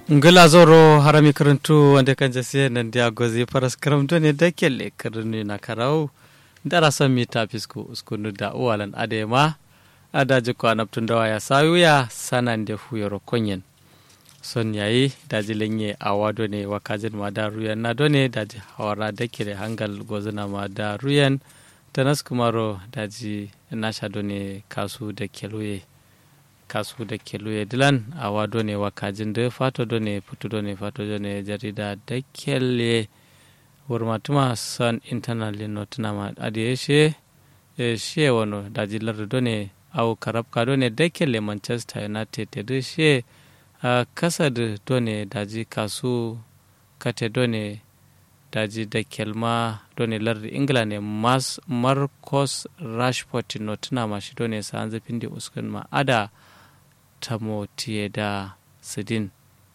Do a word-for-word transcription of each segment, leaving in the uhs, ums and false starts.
ngala zoro harami karantu wanda kan jasiya nan dia gozi paras karamto ne da kelle karni na karau dara sami ta fisko uskunu da uwalan adema adaji ko anaptun dawa ya sayuya sanan de fuyoro konyen son yayi daji lenye awado ne wakajin madaruyan na done daji hawara da kire hangal gozuna madaruyan tanas kumaro daji nasha done kasu da keluye kasu da keluye dilan awa done wakajin da fato done putu done fato done jarida da kelle wurmatuma son internally notuna ma adiyeshe e she wono daji lar done au karabka done da kelle Manchester United da she kasad done daji kasu kate done daji da kelma done lar England ne mas Marcus Rashford notuna ma shi done sa an zafin da uskun ma ada tamo tiye da sidin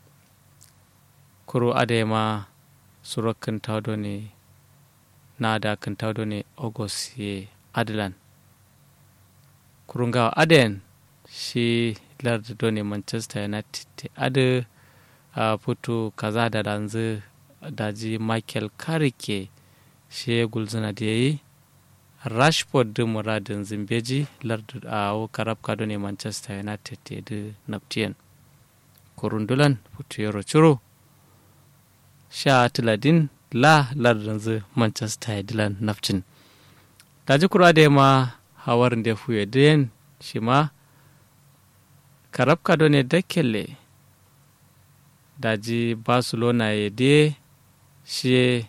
kuro adema surakin taudo ne na da kan taudo ne august ye adlan kurunga aden shi larda done Manchester United adu a putu kaza da danzu daji Michael Carrick shi gulzuna da yayi Rashford da muradin Zimbeji lardu a karab kado ne Manchester United da Naptian kurundulan putu yaro ciro sha tiladin la lardin zu Manchester Dilan Naptin daji kura da ma hawarin da fuye den shi ma karab kado ne da kelle daji Barcelona ya de shi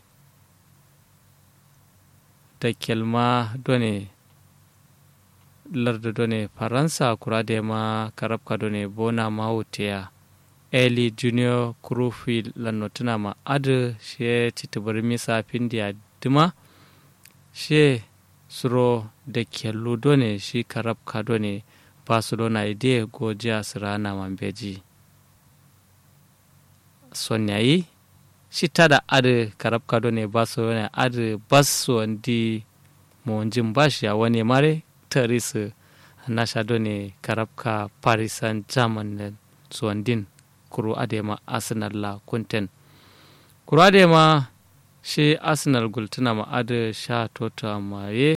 da kelma done larda done faransa kura da ma karabka done bona mahutiya eli junior kurufi lannotuna ma adu she titibar misa findiya dima she suro da kellu done shi karabka done barcelona ide gojiya sirana mambeji sonyayi shi tada adu karab kado ne baso ne adu baso wandi monjin bashi a wani mare tarisu na shado ne karab ka Paris Saint-Germain ne suwandin kuro adema Arsenal la kunten kuro adema shi Arsenal gultuna ma adu sha tota maye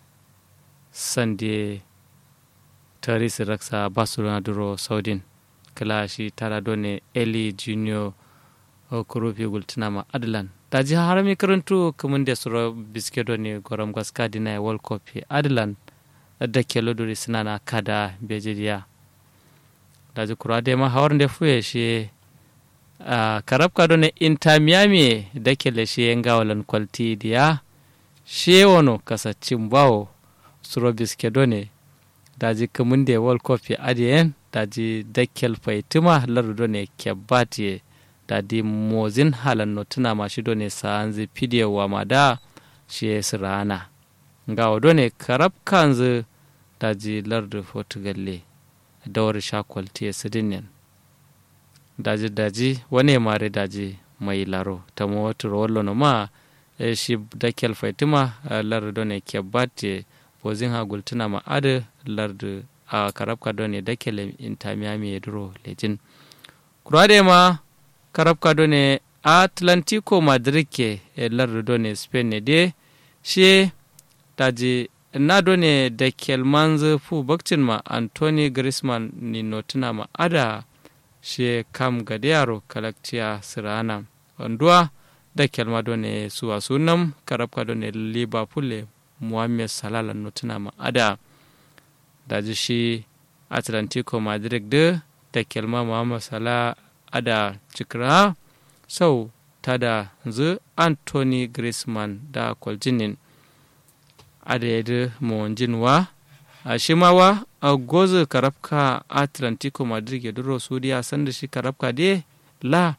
sande tarisu raksa Barcelona duro Saudin kala shi tara done Eli Junior kurufi gultina ma adlan daji harami karantu kamun da suro biskedo ne goram gaska dina world cup adlan da ke lodori suna na kada bejiriya daji kura da ma hawar da fuye shi karab kado ne Inter Miami da ke le shi yanga walan kwalti diya shi wono kasacin bawo suro biskedo ne daji kamun da world cup adiyen daji dakkel faitima lardo ne kebatiye da di mozin halan notuna mashi done saanzi pidiyo wa mada shi sirana nga odone karab kanzu daji lardu Portugal dawar shakwalti sidinin daji daji wane mare daji mai laro ta mawatu rollo no ma e shi dakel faitima lardu done kebate bozin ha gultuna ma ade lardu a karab ka done dakel Inter Miami duro lejin kurade ma karab kado ne Atlantico Madrid ke lardu done Spain ne de shi daji na done da kelmanzu fu bakcin ma Anthony Griezmann ni notuna ma ada shi kam gade yaro kalakciya sirana wanduwa da kelma done suwa sunam karab kado ne Liverpool Mohamed Salah notuna ma ada daji shi Atlantico Madrid de da kelma Mohamed Salah ada cikra sau tada zu Anthony Griezmann da kwaljinin ada yadda mawajinwa a shimawa a gozu karabka Atlantico Madrid ya duro sudiya sanda shi karabka de la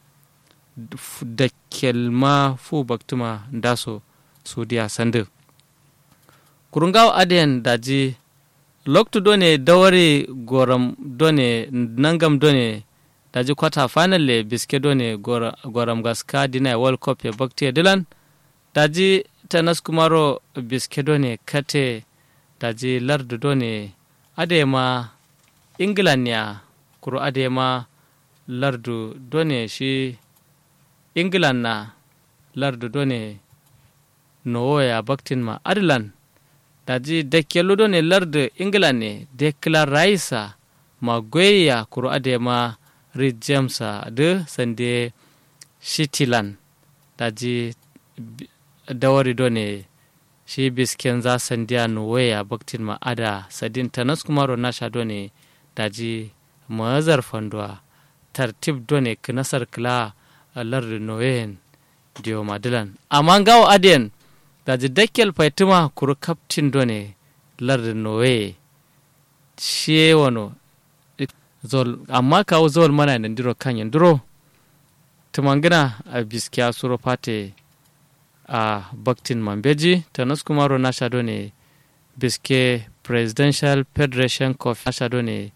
da kelma fu baktuma daso sudiya sanda kurungawa adiyan daji loktu done dawari goram done nangam done daji kwata final le biske done goram gaska dina world cup ya bakti dilan daji tanas kumaro biske done kate daji lardu done adema England ya kuro adema lardu done shi england na lardu done noya baktin ma adlan daji dekkelu done lardu england ne declan raisa ma goya kuro ade ma Reed Jamesa de sande Shitilan daji dawari done shi bisken za sandiya nuwaya baktin ma ada sadin tanas kuma ro nasha done daji mazar fandwa tartib done knasar kla lar noyen dio madilan amma gawo aden daji dakkel faitima kuru captain done lar noye she wono zol amma kawo zol mana nan diro kanyen duro tumangina a biskiya suro pate a baktin mambeji tanas kuma ro nasha done biske presidential federation cup nasha done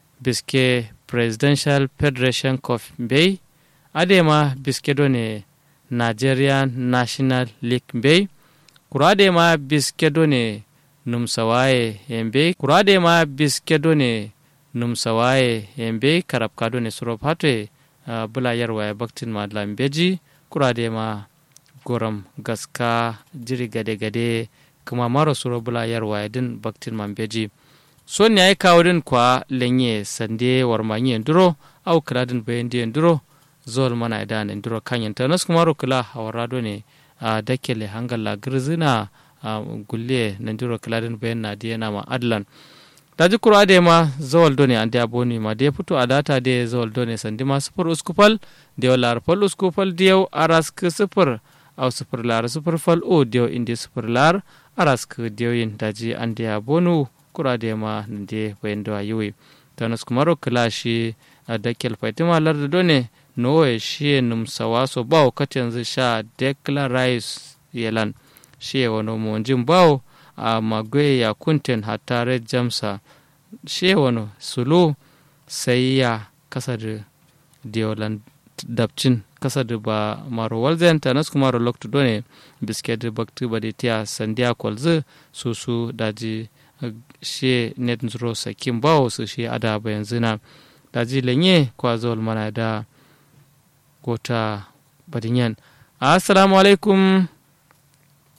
biske presidential federation cup bay adema biske done nigerian national league bay kurade ma biske done numsawaye yembe kurade ma biske done numsawaye yembe karab kadone suro pate uh, bula yarwa baktin ma lambeji kurade ma goram gaska jiri gade-gade kuma mara suro bula yarwa din baktin mambeji son ya yi kawo din kwa lenye sande warmanye nduro au kladin bayan di nduro zol mana idan nduro kanyen tanas kuma ro kula hawarado ne a dakele hangalla girzina gulle na nduro kladin bayan na di na ma adlan daji kura de ma zawal done ande aboni ma de fito adata de zawal done sandi ma sufur uskupal de lar pal uskupal de aras ke sufur au sufur lar sufur fal o de indi sufur lar aras ke de yin daji ande abonu kura de ma nde wendo ayui tanas kumaro klashi dakel faitima lar done no shi num sawaso bawo katen zu sha declan rice yelan shi wono monjin bawo a magwe ya kunten hatare jamsa shi wono sulu sai ya kasar diolan dabcin kasar ba maro walzen tanas kumaro lokto done bisked baktu baditia sandia kolzu susu daji shi net zuro sakin bawo su shi ada bayan zina daji lenye kwa zol mana da gota badinyan assalamu alaikum